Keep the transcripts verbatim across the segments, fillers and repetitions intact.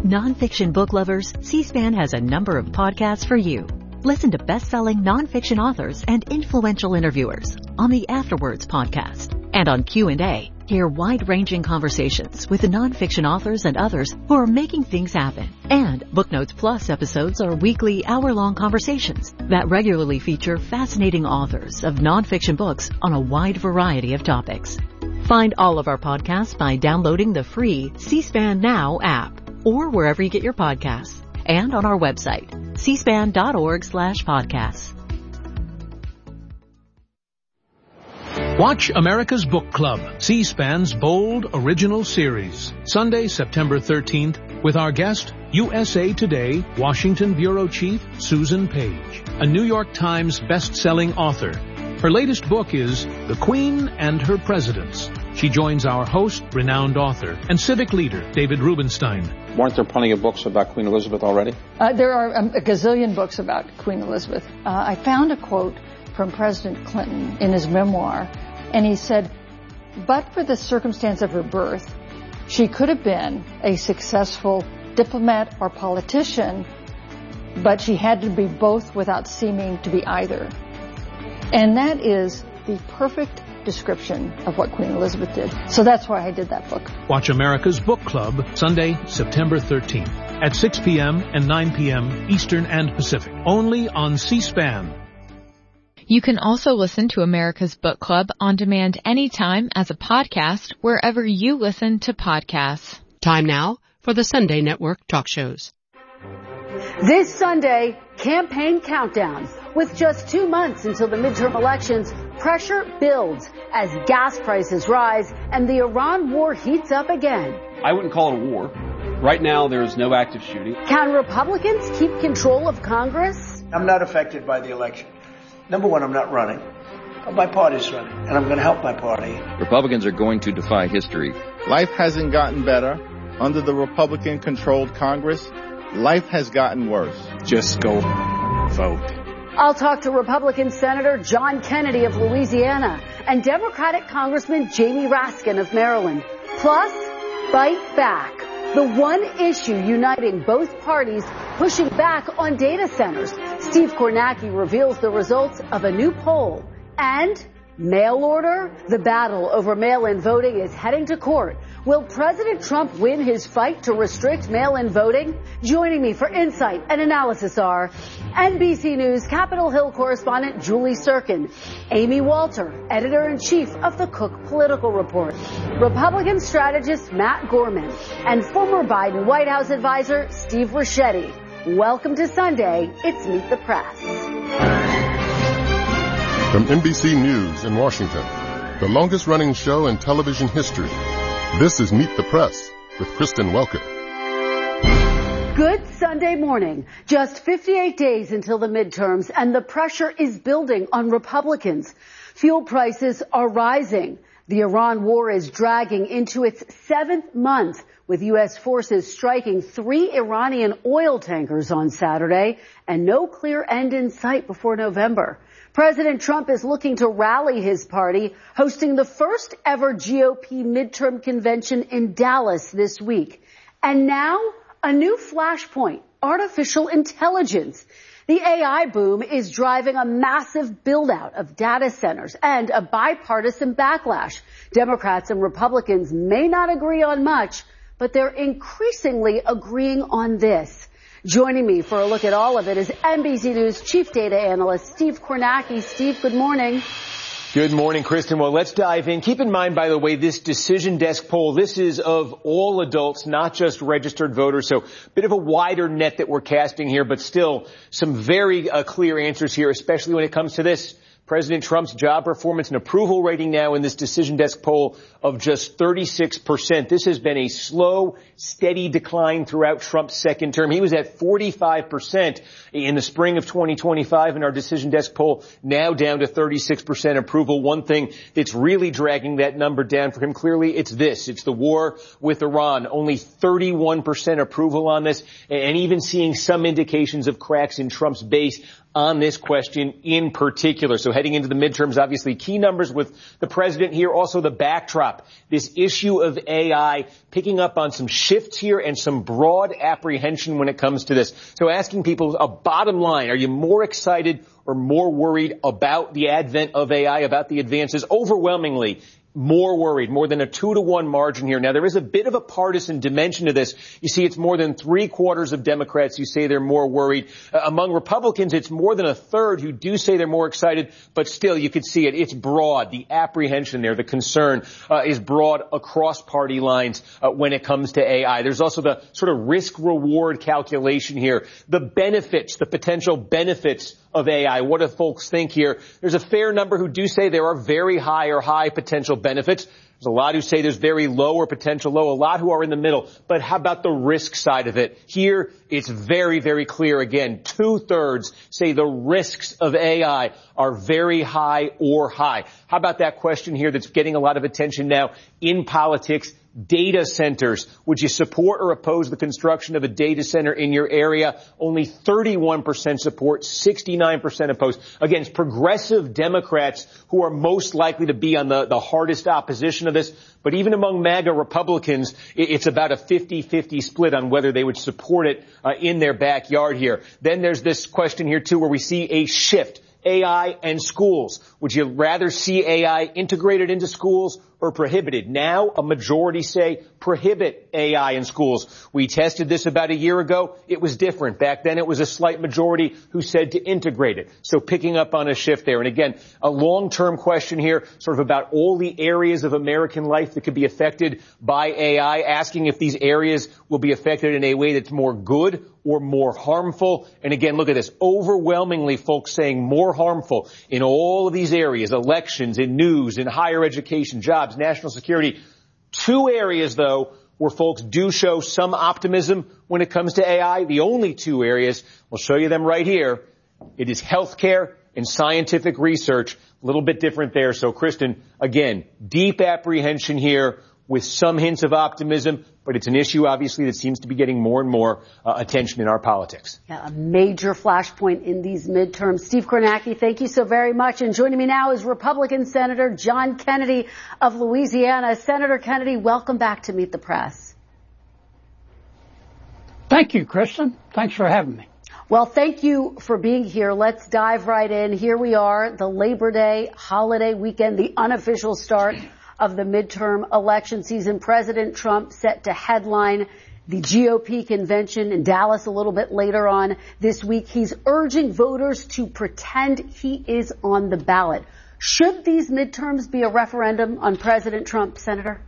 Nonfiction book lovers, C-SPAN has a number of podcasts for you. Listen to best-selling nonfiction authors and influential interviewers on the Afterwards podcast. And on Q and A, hear wide-ranging conversations with the nonfiction authors and others who are making things happen. And Booknotes Plus episodes are weekly hour-long conversations that regularly feature fascinating authors of nonfiction books on a wide variety of topics. Find all of our podcasts by downloading the free C-SPAN Now app or wherever you get your podcasts, and on our website, cspan.org slash podcasts. Watch America's Book Club, C-SPAN's bold original series, Sunday, September thirteenth, with our guest, U S A Today, Washington Bureau Chief Susan Page, a New York Times best-selling author. Her latest book is The Queen and Her Presidents. She joins our host, renowned author, and civic leader, David Rubenstein. Weren't there plenty of books about Queen Elizabeth already? Uh, there are um, a gazillion books about Queen Elizabeth. Uh, I found a quote from President Clinton in his memoir, and he said, but for the circumstance of her birth, she could have been a successful diplomat or politician, but she had to be both without seeming to be either. And that is the perfect description of what Queen Elizabeth did. So that's why I did that book. Watch America's Book Club, Sunday, September thirteenth, at six p.m. and nine p.m. Eastern and Pacific, only on C-SPAN. You can also listen to America's Book Club on demand anytime as a podcast wherever you listen to podcasts. Time now for the Sunday Network talk shows. This Sunday, campaign countdown. With just two months until the midterm elections, pressure builds as gas prices rise and the Iran war heats up again. I wouldn't call it a war. Right now, there is no active shooting. Can Republicans keep control of Congress? I'm not affected by the election. Number one, I'm not running. My party's running, and I'm going to help my party. Republicans are going to defy history. Life hasn't gotten better. Under the Republican-controlled Congress, life has gotten worse. Just go vote. I'll talk to Republican Senator John Kennedy of Louisiana and Democratic Congressman Jamie Raskin of Maryland. Plus, Fight Back, the one issue uniting both parties pushing back on data centers. Steve Kornacki reveals the results of a new poll. And mail order? The battle over mail-in voting is heading to court. Will President Trump win his fight to restrict mail-in voting? Joining me for insight and analysis are N B C News Capitol Hill correspondent Julie Sirkin, Amy Walter, editor-in-chief of the Cook Political Report, Republican strategist Matt Gorman, and former Biden White House advisor Steve Ricchetti. Welcome to Sunday. It's Meet the Press. From N B C News in Washington, the longest-running show in television history, this is Meet the Press with Kristen Welker. Good Sunday morning. Just fifty-eight days until the midterms, and the pressure is building on Republicans. Fuel prices are rising. The Iran war is dragging into its seventh month, with U S forces striking three Iranian oil tankers on Saturday, and no clear end in sight before November. President Trump is looking to rally his party, hosting the first ever G O P midterm convention in Dallas this week. And now, a new flashpoint, artificial intelligence. The A I boom is driving a massive build-out of data centers and a bipartisan backlash. Democrats and Republicans may not agree on much, but they're increasingly agreeing on this. Joining me for a look at all of it is N B C News chief data analyst Steve Kornacki. Steve, good morning. Good morning, Kristen. Well, let's dive in. Keep in mind, by the way, this Decision Desk poll, this is of all adults, not just registered voters. So a bit of a wider net that we're casting here, but still some very uh, clear answers here, especially when it comes to this. President Trump's job performance and approval rating now in this Decision Desk poll of just thirty-six percent. This has been a slow, steady decline throughout Trump's second term. He was at forty-five percent in the spring of twenty twenty-five in our Decision Desk poll, now down to thirty-six percent approval. One thing that's really dragging that number down for him, clearly, it's this. It's the war with Iran. Only thirty-one percent approval on this, and even seeing some indications of cracks in Trump's base on this question in particular. So heading into the midterms, obviously key numbers with the president here, also the backdrop, this issue of A I picking up on some shifts here and some broad apprehension when it comes to this. So asking people a bottom line, are you more excited or more worried about the advent of A I, about the advances? Overwhelmingly, more worried, more than a two to one margin here. Now, there is a bit of a partisan dimension to this. You see, it's more than three quarters of Democrats who say they're more worried. Uh, among Republicans, it's more than a third who do say they're more excited, but still, you could see it. It's broad. The apprehension there, the concern, uh, is broad across party lines uh, when it comes to A I. There's also the sort of risk-reward calculation here. The benefits, the potential benefits of A I. What do folks think here? There's a fair number who do say there are very high or high potential benefits. There's a lot who say there's very low or potential low, a lot who are in the middle. But how about the risk side of it? Here, it's very, very clear. Again, two-thirds say the risks of A I are very high or high. How about that question here that's getting a lot of attention now in politics? Data centers. Would you support or oppose the construction of a data center in your area? Only thirty-one percent support, sixty-nine percent oppose. Again, it's progressive Democrats who are most likely to be on the, the hardest opposition of this. But even among MAGA Republicans, it's about a fifty-fifty split on whether they would support it uh, in their backyard here. Then there's this question here, too, where we see a shift. A I and schools. Would you rather see A I integrated into schools or prohibited? Now, a majority say prohibit A I in schools. We tested this about a year ago. It was different. Back then, it was a slight majority who said to integrate it. So picking up on a shift there. And again, a long-term question here, sort of about all the areas of American life that could be affected by A I, asking if these areas will be affected in a way that's more good or more harmful. And again, look at this. Overwhelmingly, folks saying more harmful in all of these areas, elections, in news, in higher education, jobs, national security. Two areas, though, where folks do show some optimism when it comes to A I. The only two areas, we'll show you them right here. It is healthcare and scientific research. A little bit different there. So, Kristen, again, deep apprehension here with some hints of optimism, but it's an issue, obviously, that seems to be getting more and more uh, attention in our politics. Yeah, a major flashpoint in these midterms. Steve Kornacki, thank you so very much. And joining me now is Republican Senator John Kennedy of Louisiana. Senator Kennedy, welcome back to Meet the Press. Thank you, Kristen. Thanks for having me. Well, thank you for being here. Let's dive right in. Here we are, the Labor Day holiday weekend, the unofficial start of the midterm election season. President Trump set to headline the G O P convention in Dallas a little bit later on this week. He's urging voters to pretend he is on the ballot. Should these midterms be a referendum on President Trump, Senator?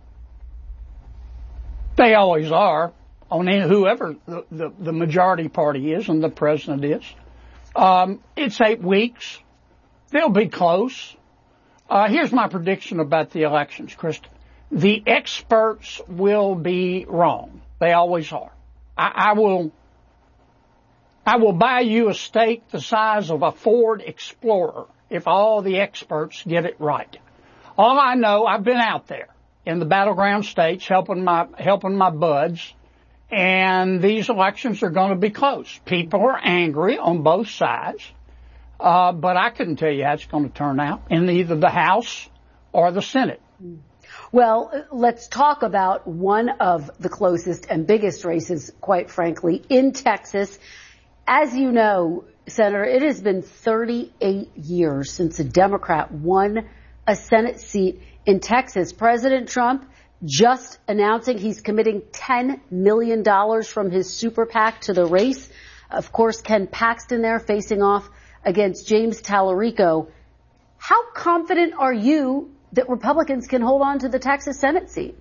They always are, on whoever the, the, the majority party is and the president is. Um, it's eight weeks. They'll be close. Uh, here's my prediction about the elections, Kristen. The experts will be wrong. They always are. I, I will, I will buy you a stake the size of a Ford Explorer if all the experts get it right. All I know, I've been out there in the battleground states helping my, helping my buds, and these elections are going to be close. People are angry on both sides. Uh, but I couldn't tell you how it's going to turn out in either the House or the Senate. Well, let's talk about one of the closest and biggest races, quite frankly, in Texas. As you know, Senator, it has been thirty-eight years since a Democrat won a Senate seat in Texas. President Trump just announcing he's committing ten million dollars from his super PAC to the race. Of course, Ken Paxton there facing off against James Tallarico. How confident are you that Republicans can hold on to the Texas Senate seat?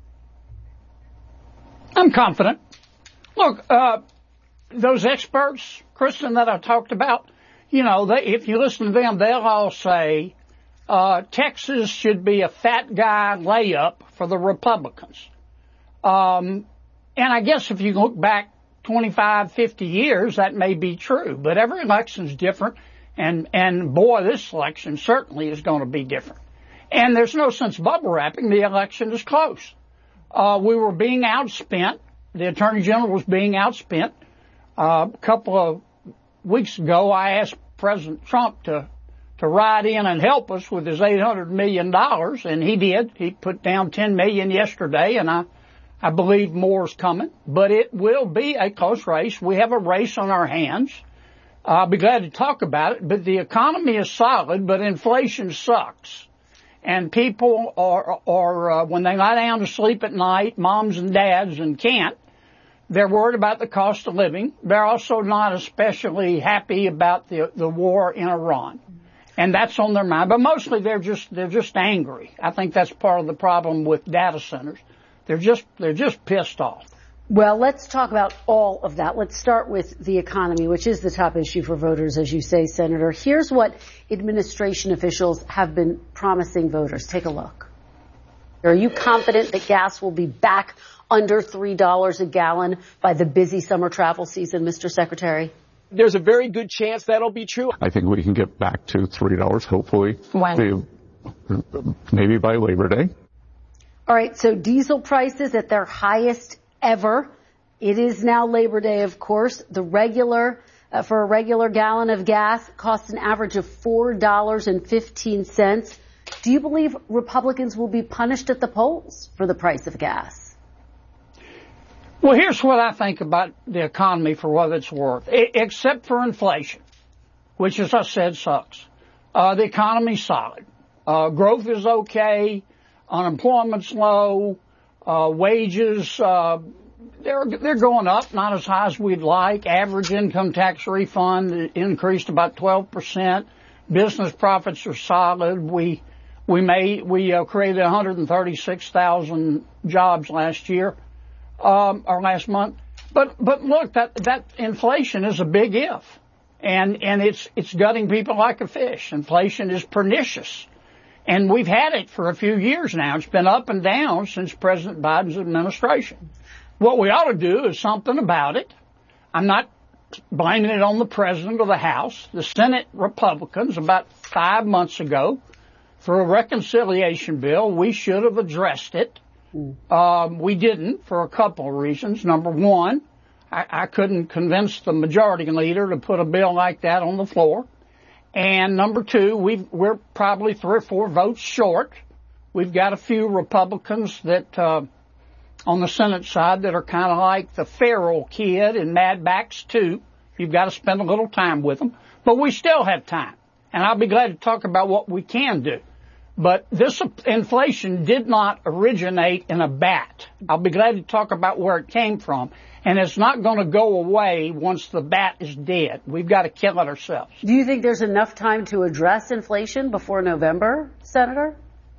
I'm confident. Look, uh, those experts, Kristen, that I talked about, you know, they, if you listen to them, they'll all say uh, Texas should be a fat guy layup for the Republicans. Um, and I guess if you look back twenty-five, fifty years, that may be true, but every election's different, and, and boy, this election certainly is going to be different. And there's no sense bubble wrapping. The election is close. Uh, we were being outspent. The Attorney General was being outspent. Uh, a couple of weeks ago, I asked President Trump to to ride in and help us with his eight hundred million dollars, and he did. He put down ten million dollars yesterday, and I, I believe more is coming. But it will be a close race. We have a race on our hands. I'll be glad to talk about it, but the economy is solid, but inflation sucks. And people are, are uh, when they lie down to sleep at night, moms and dads, and can't, they're worried about the cost of living. They're also not especially happy about the the war in Iran. And that's on their mind. But mostly they're just they're just angry. I think that's part of the problem with data centers. They're just they're just pissed off. Well, let's talk about all of that. Let's start with the economy, which is the top issue for voters, as you say, Senator. Here's what administration officials have been promising voters. Take a look. Are you confident that gas will be back under three dollars a gallon by the busy summer travel season, Mister Secretary? There's a very good chance that'll be true. I think we can get back to three dollars, hopefully. When? Maybe by Labor Day. All right, so diesel prices at their highest ever. It is now Labor Day, of course. The regular, uh, for a regular gallon of gas costs an average of four dollars and fifteen cents. Do you believe Republicans will be punished at the polls for the price of gas? Well, here's what I think about the economy for what it's worth, I- except for inflation, which, as I said, sucks. Uh, the economy's solid. Uh, growth is okay. Unemployment's low. Uh, wages, uh, they're, they're going up, not as high as we'd like. Average income tax refund increased about twelve percent. Business profits are solid. We, we made, we uh, created one hundred thirty-six thousand jobs last year. Um, or last month. But, but look, that, that inflation is a big if. And, and it's, it's gutting people like a fish. Inflation is pernicious. And we've had it for a few years now. It's been up and down since President Biden's administration. What we ought to do is something about it. I'm not blaming it on the president or the House. The Senate Republicans, about five months ago, through a reconciliation bill, we should have addressed it. Um, we didn't for a couple of reasons. Number one, I, I couldn't convince the majority leader to put a bill like that on the floor. And number two, we've, we're probably three or four votes short. We've got a few Republicans that, uh, on the Senate side that are kind of like the feral kid in Mad Max two. You've got to spend a little time with them. But we still have time. And I'll be glad to talk about what we can do. But this inflation did not originate in a bat. I'll be glad to talk about where it came from. And it's not going to go away once the bat is dead. We've got to kill it ourselves. Do you think there's enough time to address inflation before November, Senator?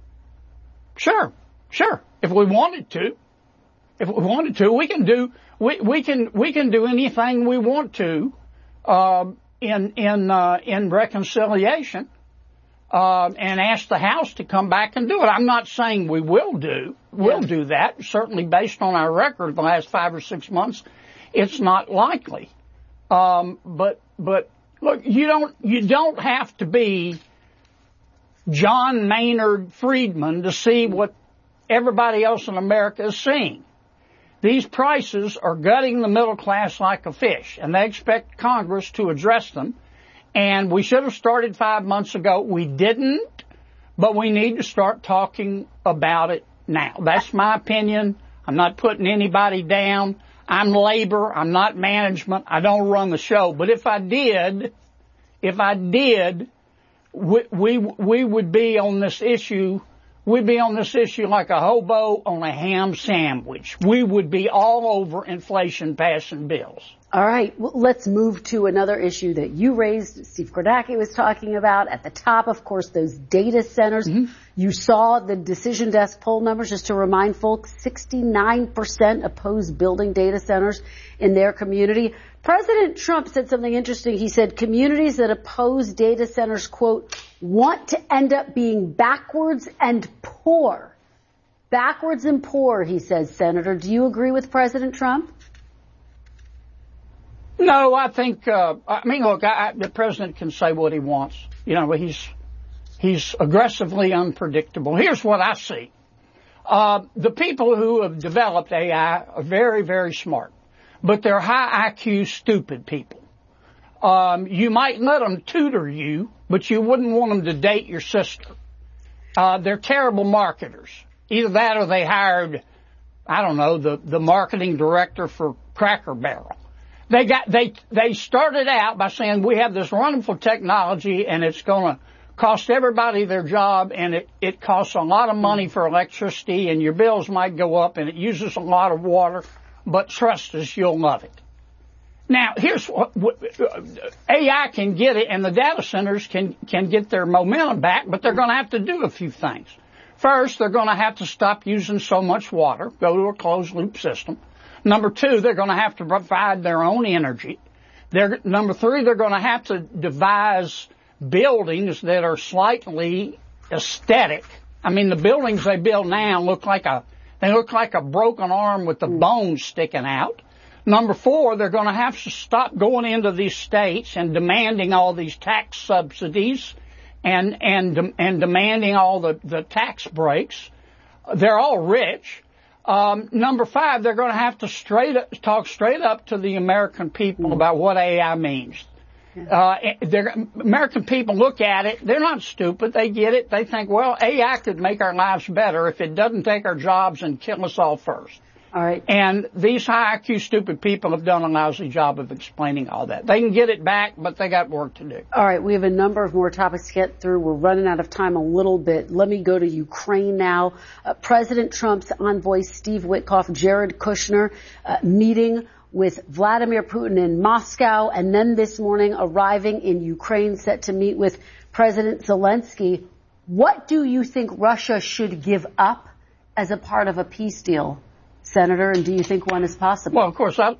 Sure, sure. If we wanted to, if we wanted to, we can do we, we can we can do anything we want to uh, in in uh, in reconciliation. Uh, and ask the House to come back and do it. I'm not saying we will do. We'll yeah. do that. Certainly based on our record the last five or six months, it's not likely. Um, but, but look, you don't, you don't have to be John Maynard Friedman to see what everybody else in America is seeing. These prices are gutting the middle class like a fish, and they expect Congress to address them. And we should have started five months ago. We didn't, but we need to start talking about it now. That's my opinion. I'm not putting anybody down. I'm labor. I'm not management. I don't run the show. But if I did, if I did, we, we, we would be on this issue, we'd be on this issue like a hobo on a ham sandwich. We would be all over inflation passing bills. All right, well, let's move to another issue that you raised. Steve Kornacki was talking about at the top, of course, those data centers. Mm-hmm. You saw the Decision Desk poll numbers. Just to remind folks, sixty-nine percent oppose building data centers in their community. President Trump said something interesting. He said communities that oppose data centers, quote, want to end up being backwards and poor. Backwards and poor, he says, Senator. Do you agree with President Trump? No, I think, uh, I mean, look, I, I, the president can say what he wants. You know, he's, he's aggressively unpredictable. Here's what I see. Uh, the people who have developed A I are very, very smart, but they're high I Q stupid people. Um, you might let them tutor you, but you wouldn't want them to date your sister. Uh, they're terrible marketers. Either that or they hired, I don't know, the, the marketing director for Cracker Barrel. They got, they, they started out by saying, we have this wonderful technology and it's gonna cost everybody their job and it, it costs a lot of money for electricity and your bills might go up and it uses a lot of water, but trust us, you'll love it. Now, here's what, what A I can get it, and the data centers can can get their momentum back, but they're going to have to do a few things. First, they're going to have to stop using so much water, go to a closed-loop system. Number two, they're going to have to provide their own energy. They're, number three, they're going to have to devise buildings that are slightly aesthetic. I mean, the buildings they build now look like a they look like a broken arm with the bones sticking out. Number four, they're going to have to stop going into these states and demanding all these tax subsidies and and and demanding all the, the tax breaks. They're all rich. Um, number five, they're going to have to straight up, talk straight up to the American people about what A I means. Uh, American people look at it. They're not stupid. They get it. They think, well, A I could make our lives better if it doesn't take our jobs and kill us all first. All right. And these high I Q stupid people have done a lousy job of explaining all that. They can get it back, but they got work to do. All right. We have a number of more topics to get through. We're running out of time a little bit. Let me go to Ukraine now. Uh, President Trump's envoy, Steve Witkoff, Jared Kushner, uh, meeting with Vladimir Putin in Moscow, and then this morning arriving in Ukraine, set to meet with President Zelensky. What do you think Russia should give up as a part of a peace deal, Senator, and do you think one is possible? Well, of course, I,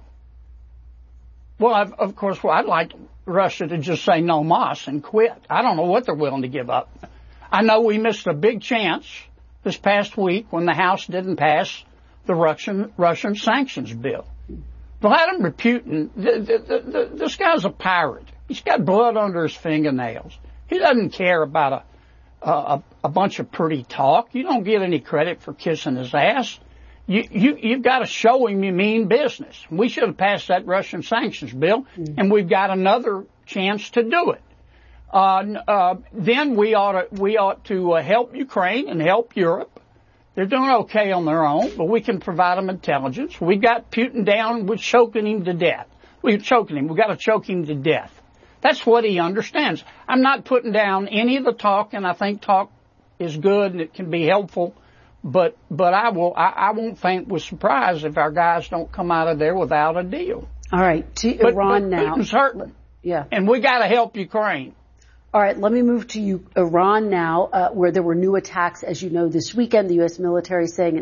well, I've, of course, well, I'd like Russia to just say no mas and quit. I don't know what they're willing to give up. I know we missed a big chance this past week when the House didn't pass the Russian, Russian sanctions bill. Vladimir Putin, th- th- th- th- this guy's a pirate. He's got blood under his fingernails. He doesn't care about a, a, a bunch of pretty talk. You don't get any credit for kissing his ass. You, you, you've got to show him you mean business. We should have passed that Russian sanctions bill, mm. and we've got another chance to do it. Uh, uh, then we ought to, we ought to uh, help Ukraine and help Europe. They're doing okay on their own, but we can provide them intelligence. We got Putin down. We're choking him to death. We're choking him. We've got to choke him to death. That's what he understands. I'm not putting down any of the talk, and I think talk is good and it can be helpful. But but I will I, I won't faint with surprise if our guys don't come out of there without a deal. All right, to but, Iran but now. Putin's hurting. Yeah, and we got to help Ukraine. All right, let me move to you, Iran now, uh, where there were new attacks, as you know, this weekend. The U S military saying